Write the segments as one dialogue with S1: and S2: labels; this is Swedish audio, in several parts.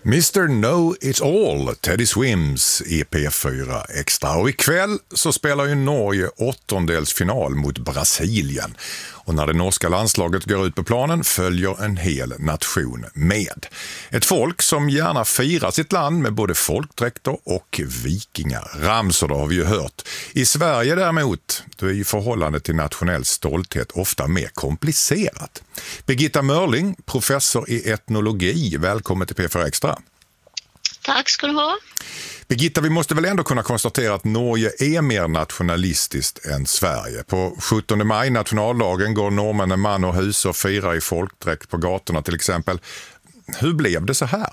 S1: Mr. Know It All, Teddy Swims i P4 Extra. Och ikväll så spelar ju Norge åttondelsfinal mot Brasilien. Och när det norska landslaget går ut på planen följer en hel nation med. Ett folk som gärna firar sitt land med både folkdräkter och vikingar. Ramsor, har vi ju hört. I Sverige däremot, då är ju förhållandet till nationell stolthet ofta mer komplicerat. Birgitta Mörling, professor i etnologi, välkommen till P4 Extra.
S2: Tack ska du ha.
S1: Birgitta, vi måste väl ändå kunna konstatera att Norge är mer nationalistiskt än Sverige. På 17 maj, nationaldagen, går norrmännen man och hus och firar i folkdräkt på gatorna till exempel. Hur blev det så här?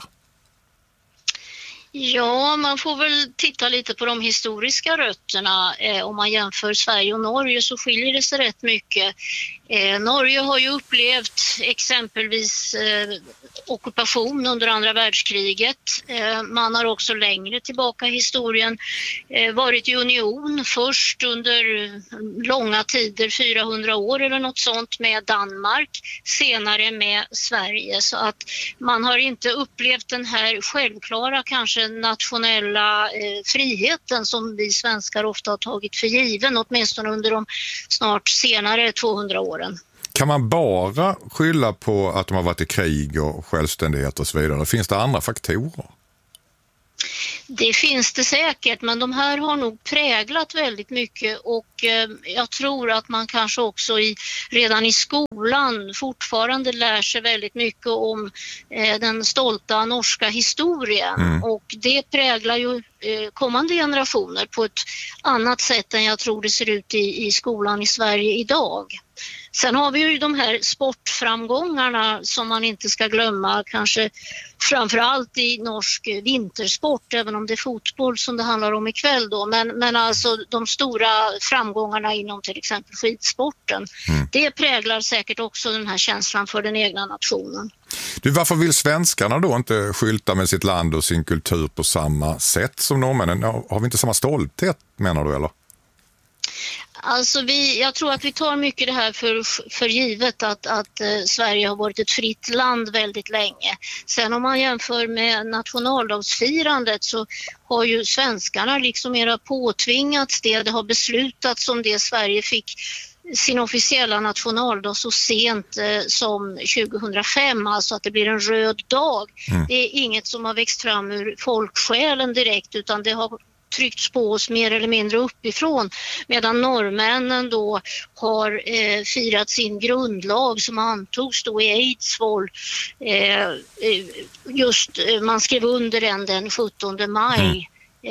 S2: Ja, man får väl titta lite på de historiska rötterna. Om man jämför Sverige och Norge så skiljer det sig rätt mycket. Norge har ju upplevt exempelvis ockupation under andra världskriget. Man har också längre tillbaka i historien varit i union först under långa tider, 400 år eller något sånt, med Danmark, senare med Sverige. Så att man har inte upplevt den här självklara kanske nationella friheten som vi svenskar ofta har tagit för given, åtminstone under de snart senare 200 åren.
S1: Kan man bara skylla på att de har varit i krig och självständighet och så vidare? Finns det andra faktorer?
S2: Det finns det säkert, men de här har nog präglat väldigt mycket och jag tror att man kanske också redan i skolan fortfarande lär sig väldigt mycket om den stolta norska historien och det präglar ju kommande generationer på ett annat sätt än jag tror det ser ut i skolan i Sverige idag. Sen har vi ju de här sportframgångarna som man inte ska glömma, kanske framförallt i norsk vintersport, även om det är fotboll som det handlar om ikväll då. Men alltså de stora framgångarna inom till exempel skidsporten, det präglar säkert också den här känslan för den egna nationen.
S1: Du, varför vill svenskarna då inte skylta med sitt land och sin kultur på samma sätt som norrmännen? Har vi inte samma stolthet, menar du, eller?
S2: Alltså jag tror att vi tar mycket det här för givet att Sverige har varit ett fritt land väldigt länge. Sen om man jämför med nationaldagsfirandet så har ju svenskarna liksom mera påtvingats det. Det har beslutats om det. Sverige fick sin officiella nationaldag så sent som 2005, alltså att det blir en röd dag. Det är inget som har växt fram ur folksjälen direkt, utan det har tryckts på oss mer eller mindre uppifrån, medan norrmännen då har firat sin grundlag som antogs då i Eidsvoll. Man skrev under den 17 maj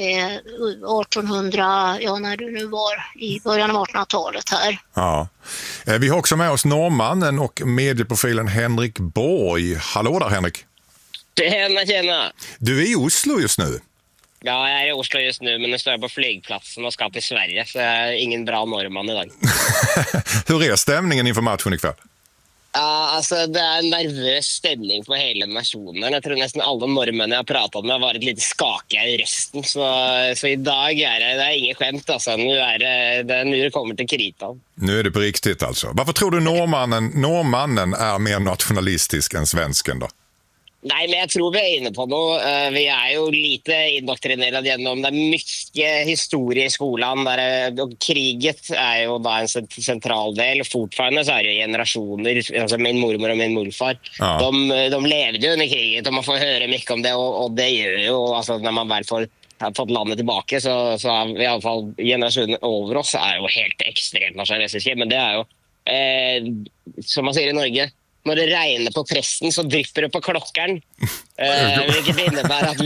S2: 1800, ja när det nu var i början av 1800-talet här.
S1: Ja. Vi har också med oss norrmannen och medieprofilen Henrik Borg. Hallå där, Henrik.
S3: Tjena.
S1: Du är i Oslo just nu.
S3: Ja, jag är i Oslo just nu, men nu står jag på flygplatsen och ska till Sverige, så jag är ingen bra norrman idag.
S1: Hur är stämningen inför matchen ikväll?
S3: Ja, alltså det är en nervös stämning på hela nationen. Jag tror nästan alla norrmän jag har pratat med har varit lite skakiga i rösten. Så idag är det inget skämt alltså. Nu är det kommer till kritan.
S1: Nu är det på riktigt alltså. Varför tror du norrmannen är mer nationalistisk än svensken då?
S3: Nej, men jag tror vi är inne på det. Vi är ju lite indoktrinerade genom det mycket historia i skolan. Kriget är ju då en central del. Fortfarande så är det generationer, alltså min mormor och min morfar. Ja. De levde under kriget och man får höra mycket om det. Och det gör ju, alltså när man väl har fått landet tillbaka så är i alla fall generationen över oss är ju helt extremt nationalistiskt. Men det är ju, som man säger i Norge, när det regnar på pressen så drypper det på klockan. Vilket innebär att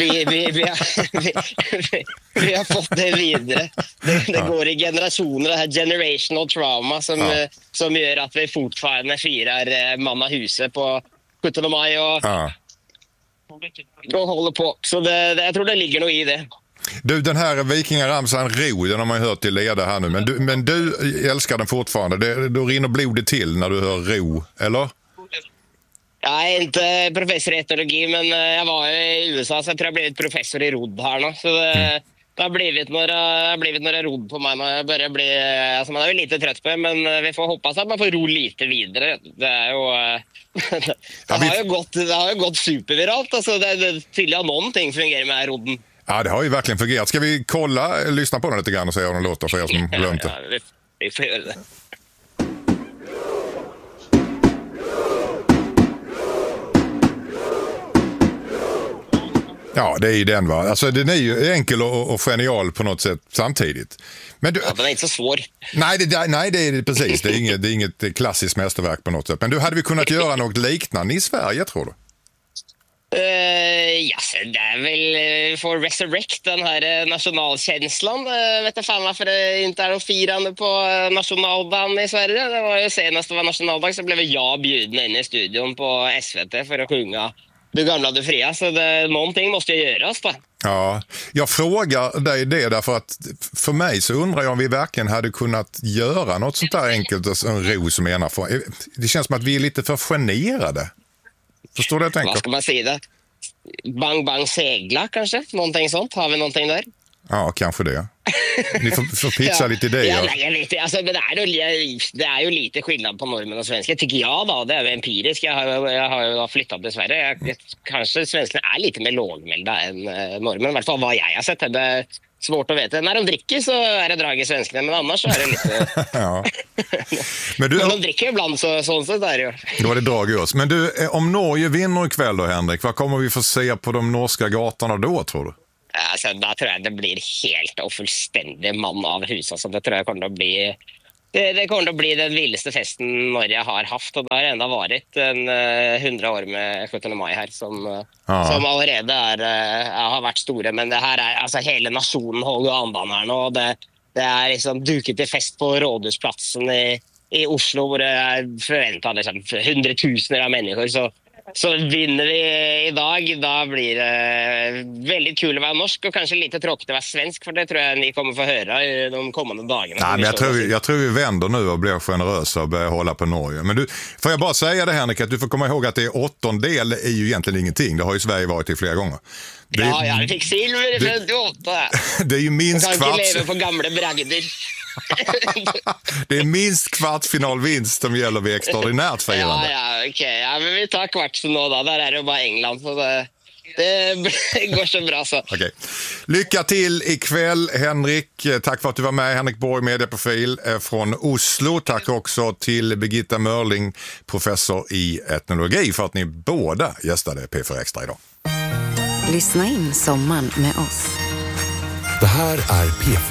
S3: vi har fått det vidare. Det går i generationer, det här generational trauma som gör att vi fortfarande firar mannahuset på 17 maj och håller på. Så jag tror det ligger nog i det.
S1: Du, den här vikingaramsan ro, den har man ju hört till leda här nu. Men du älskar den fortfarande. Då rinner blodet till när du hör ro, eller?
S3: Jag är inte professor i etnologi, men jag var i USA så jag tror jag blev professor i rodd här nu. Så Det har blivit några rodd på mig. Man börjar bli, alltså man är ju lite trött på det, men vi får hoppas att man får ro lite vidare. Det är ju det har ju gått superviralt, alltså det tydligen någonting fungerar med rodden.
S1: Ja, det har ju verkligen fungerat. Ska vi lyssna på den lite grann och se hur den låter för er som glömt det?
S3: Ja, vi får göra det.
S1: Ja, det är ju den, va? Alltså den är ju enkel och genial på något sätt samtidigt. Men
S3: Ja, den är inte så svår.
S1: Nej, det är det precis. Det är inget klassiskt mästerverk på något sätt. Men hade vi kunnat göra något liknande i Sverige, tror du?
S3: Ja, så det är väl för resurrect den här nationalkänslan. Vet jag fan varför det inte är något firande på nationaldagen i Sverige. Det var ju senast det var nationaldag så blev jag bjuden in i studion på SVT för att sjunga Du gamla, du fria. Så någonting måste ju göras då.
S1: Ja, jag frågar dig det därför att för mig så undrar jag om vi verkligen hade kunnat göra något sånt där enkelt och en ro som ena får. Det känns som att vi är lite för generade. Förstår du vad jag tänker?
S3: Vad ska man säga? Bang bang segla kanske? Någonting sånt? Har vi någonting där?
S1: Ja, kanske det. Ni får pitcha lite idéer.
S3: Ja, jag vet inte. Alltså, men det är ju lite skillnad på normen och svenska, tycker jag då. Det är empiriskt. Jag har ju flyttat till Sverige. Kanske svenskarna är lite mer lågmälda än normen. I alla fall vad jag har sett. Det är svårt att veta. När de dricker så är det drag i svenskarna, men annars så är det lite...
S1: Ja.
S3: Men de dricker ibland sånt där ju.
S1: Då är det drag i oss. Men du, om Norge vinner ikväll då, Henrik, vad kommer vi få se på de norska gatorna då, tror du?
S3: Alltså, då tror jag det blir helt och fullständig man av hus. Alltså, det tror jag kommer att bli... Det kommer att bli den vildaste festen Norge har haft, och det har ända varit 100 år med 17. maj här som allerede har varit stora, men det här är alltså hela nationen håller andan här nu, och det är liksom duket till fest på Rådhusplatsen i Oslo, hvor det förväntar liksom 100 000 av människor, så vinner vi idag, då blir det väldigt kul att vara norsk och kanske lite tråkigt att vara svensk, för det tror jag ni kommer få höra i de kommande dagarna.
S1: Nej, men jag tror vi vänder nu och blir generösa och börjar hålla på Norge. Men du, får jag bara säga det, Henrik, att du får komma ihåg att det är 8:e är ju egentligen ingenting. Det har ju Sverige varit i flera gånger.
S3: Jag fick silver i 58.
S1: Det är ju minst
S3: kvart. Kan inte leva på gamla bragder.
S1: Det är minst kvartsfinalvinst som gäller vid extraordinärt firande.
S3: Okej. Ja, men vi tar kvart så då. Där är det bara England, så det går så bra så.
S1: Okej. Lycka till ikväll, Henrik. Tack för att du var med. Henrik Borg, medieprofil från Oslo. Tack också till Birgitta Mörling, professor i etnologi, för att ni båda gästade P4 Extra idag.
S4: Lyssna in sommaren med oss.
S5: Det här är P4.